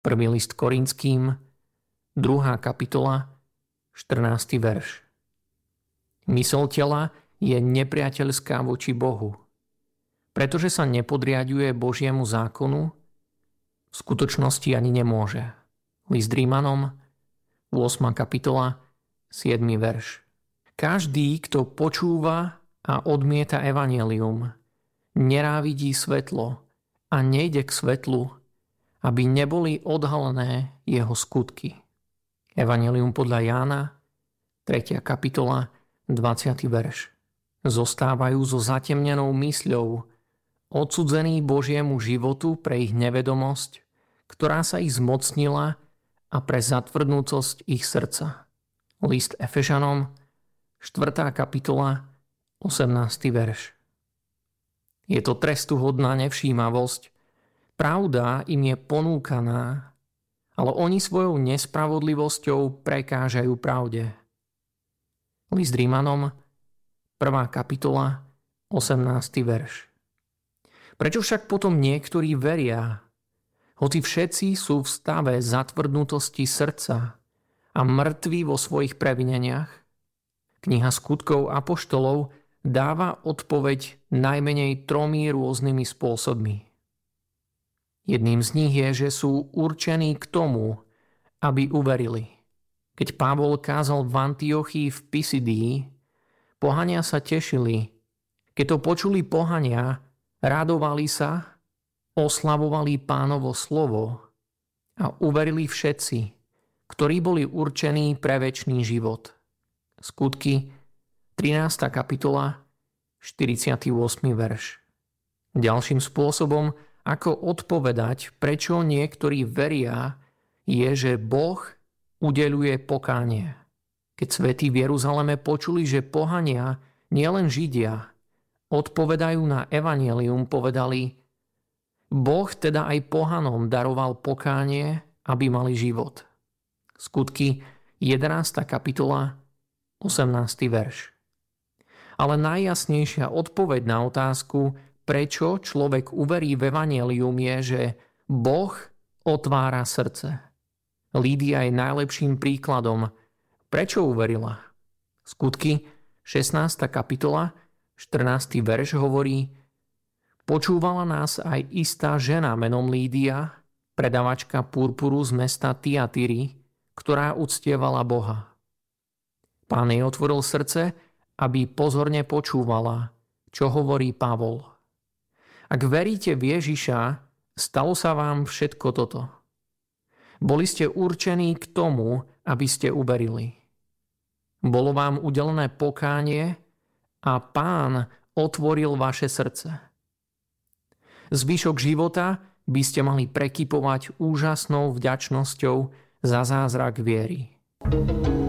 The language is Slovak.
Prvý list Korinským, 2. kapitola, 14. verš. Mysel tela je nepriateľská voči Bohu. Pretože sa nepodriaďuje Božiemu zákonu, v skutočnosti ani nemôže. List Rímanom, 8. kapitola, 7. verš. Každý, kto počúva a odmieta evanjelium, nenávidí svetlo a nejde k svetlu, aby neboli odhalené jeho skutky. Evanjelium podľa Jána, 3. kapitola, 20. verš. Zostávajú so zatemnenou mysľou, odsudzení Božiemu životu pre ich nevedomosť, ktorá sa ich zmocnila, a pre zatvrdnúcosť ich srdca. List Efežanom, 4. kapitola, 18. verš. Je to trestuhodná nevšímavosť. Pravda im je ponúkaná, ale oni svojou nespravodlivosťou prekážajú pravde. List Rímanom, 1. kapitola, 18. verš. Prečo však potom niektorí veria, hoci všetci sú v stave zatvrdnutosti srdca a mŕtvi vo svojich previneniach? Kniha Skutkov apoštolov dáva odpoveď najmenej 3 rôznymi spôsobmi. Jedným z nich je, že sú určení k tomu, aby uverili. Keď Pavol kázal v Antiochii v Pisidii, pohania sa tešili. Keď to počuli pohania, radovali sa, oslavovali Pánovo slovo a uverili všetci, ktorí boli určení pre večný život. Skutky, 13. kapitola, 48. verš. Ďalším spôsobom, ako odpovedať, prečo niektorí veria, je, že Boh udeľuje pokánie. Keď svätí v Jeruzaleme počuli, že pohania, nielen Židia, odpovedajú na evanjelium, povedali: Boh teda aj pohanom daroval pokánie, aby mali život. Skutky, 11. kapitola, 18. verš. Ale najjasnejšia odpoveď na otázku, prečo človek uverí v evanjelium, je, že Boh otvára srdce. Lídia je najlepším príkladom. Prečo uverila? Skutky, 16. kapitola, 14. verš hovorí: Počúvala nás aj istá žena menom Lídia, predavačka purpuru z mesta Tiatyry, ktorá uctievala Boha. Pán jej otvoril srdce, aby pozorne počúvala, čo hovorí Pavol. Ak veríte v Ježiša, stalo sa vám všetko toto. Boli ste určení k tomu, aby ste uverili. Bolo vám udelené pokánie a Pán otvoril vaše srdce. Zvyšok života by ste mali prekypovať úžasnou vďačnosťou za zázrak viery.